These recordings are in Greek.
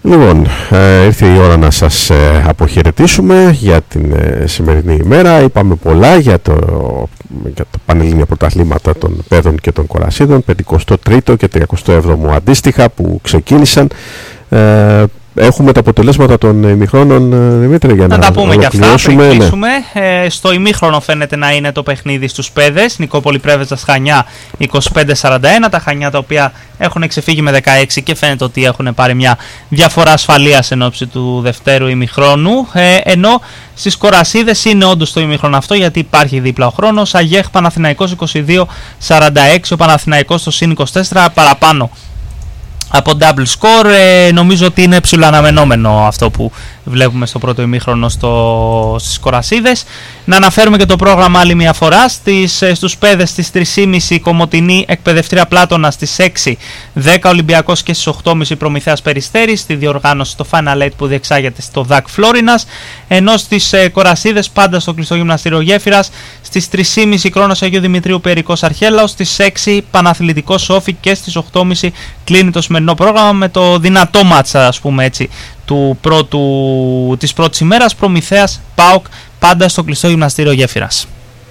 Λοιπόν, ήρθε η ώρα να σας αποχαιρετήσουμε για την σημερινή ημέρα. Είπαμε πολλά για τα πανελλήνια πρωταθλήματα των παιδών και των κορασίδων, 53ο και 37ο αντίστοιχα που ξεκίνησαν. Έχουμε τα αποτελέσματα των ημιχρόνων, Δημήτρη, για να τα πούμε και αυτά πριν κλείσουμε. Ναι. Στο ημίχρονο φαίνεται να είναι το παιχνίδι στους παιδες. Νικόπολη Πρέβεζας Χανιά 25-41. Τα Χανιά τα οποία έχουν ξεφύγει με 16 και φαίνεται ότι έχουν πάρει μια διαφορά ασφαλείας εν ώψη του δευτέρου ημιχρόνου. Ενώ στις κορασίδες είναι όντως το ημίχρονο αυτό, γιατί υπάρχει δίπλα ο χρόνος. Αγέχ Παναθηναϊκός 22-46. Ο Παναθηναϊκός στο συν 24 παραπάνω από double score. Νομίζω ότι είναι ψηλοαναμενόμενο αυτό που βλέπουμε στο πρώτο ημίχρονο στις κορασίδες. Να αναφέρουμε και το πρόγραμμα άλλη μια φορά. Στους παιδες στις 3.30 Κομοτηνή Εκπαιδευτρία Πλάτωνα, στις 6 10 Ολυμπιακός και στις 8.30 Προμηθέας Περιστέρης, στη διοργάνωση στο Final 8 που διεξάγεται στο ΔΑΚ Φλόρινας. Ενώ στις κορασίδες πάντα στο κλειστό γυμναστήριο Γέφυρας, στις 3.30 Κρόνος Αγίου Δημητρίου Περικός Αρχέλαος, στις 6 Παναθλητικός Σόφι και στις 8.30 κλείνει το σημερινό πρόγραμμα με το δυνατό μάτσα, ας πούμε έτσι, της πρώτης ημέρας, Προμηθέας ΠΑΟΚ, πάντα στο κλειστό γυμναστήριο Γέφυρας.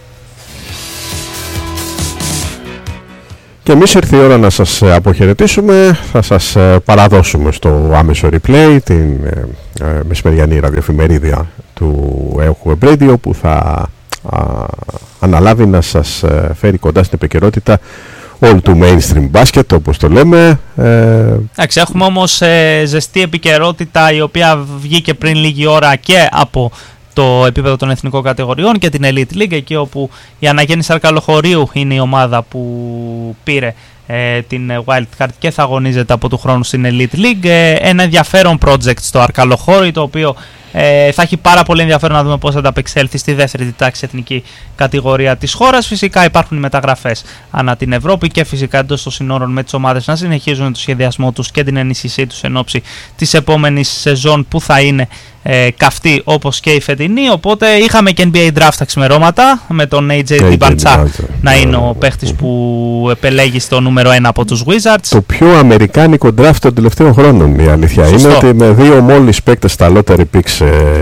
Και εμείς ήρθε η ώρα να σας αποχαιρετήσουμε. Θα σας παραδώσουμε στο άμεσο replay την μεσημεριανή ραδιοεφημερίδια του ΕΟΚ Web Radio, που θα αναλάβει να σας φέρει κοντά στην επικαιρότητα όλου του mainstream basket, όπως το λέμε. Εντάξει, έχουμε όμως ζεστή επικαιρότητα, η οποία βγήκε πριν λίγη ώρα και από το επίπεδο των εθνικών κατηγοριών και την Elite League, εκεί όπου η Αναγέννηση Αρκαλοχωρίου είναι η ομάδα που πήρε την Wild Card και θα αγωνίζεται από του χρόνου στην Elite League. Ένα ενδιαφέρον project στο Αρκαλοχώρι, το οποίο θα έχει πάρα πολύ ενδιαφέρον να δούμε πώς θα ανταπεξέλθει στη δεύτερη τάξη εθνική κατηγορία της χώρας. Φυσικά υπάρχουν οι μεταγραφές ανά την Ευρώπη και φυσικά εντός των συνόρων, με τις ομάδες να συνεχίζουν το σχεδιασμό τους και την ενίσχυσή τους εν ώψη της επόμενης σεζόν, που θα είναι καυτή όπως και η φετινή. Οπότε είχαμε και NBA Draft τα ξημερώματα, με τον AJ Bartza να είναι ο παίχτης που επελέγει στο νούμερο 1 από τους Wizards. Το πιο αμερικάνικο draft των τελευταίων χρόνων, η αλήθεια. Σωστό. Είναι ότι με δύο μόλις παίκτες στα lottery picks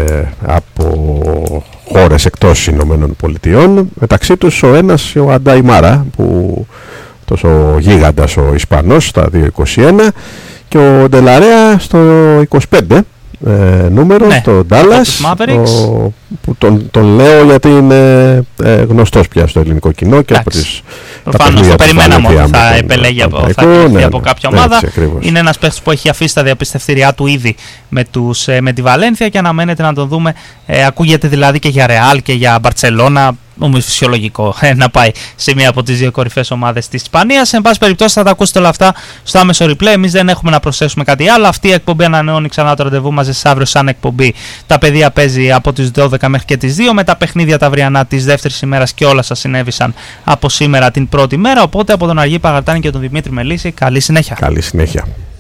από χώρες εκτός Ηνωμένων Πολιτειών, μεταξύ τους ο ένας ο Ανταϊμάρα, που τόσο γίγαντας ο Ισπανός στα 2.21, και ο Ντελαρέα στο 25 νούμερο, ναι, το Dallas, που τον λέω γιατί είναι γνωστός πια στο ελληνικό κοινό και από τις προφανώς το περιμέναμε ότι θα επελέγει από κάποια ομάδα. Έτσι, είναι ένας παίκτης που έχει αφήσει τα διαπιστευτήριά του ήδη με τη Βαλένθια και αναμένεται να τον δούμε. Ακούγεται δηλαδή και για Ρεάλ και για Μπαρτσελώνα. Νομίζω φυσιολογικό να πάει σε μία από τις δύο κορυφαίες ομάδες της Ισπανίας. Εν πάση περιπτώσει, θα τα ακούσετε όλα αυτά στο άμεσο replay. Εμείς δεν έχουμε να προσθέσουμε κάτι άλλο. Αυτή η εκπομπή ανανεώνει ξανά το ραντεβού μας αύριο σαν εκπομπή. Τα παιδεία παίζει από τις 12 μέχρι και τις 2, με τα παιχνίδια τα αυριανά της δεύτερης ημέρας, και όλα σας συνέβησαν από σήμερα την πρώτη μέρα. Οπότε από τον Αργή Παγαρτάνη και τον Δημήτρη Μελίση, καλή συνέχεια. Καλή συνέχεια.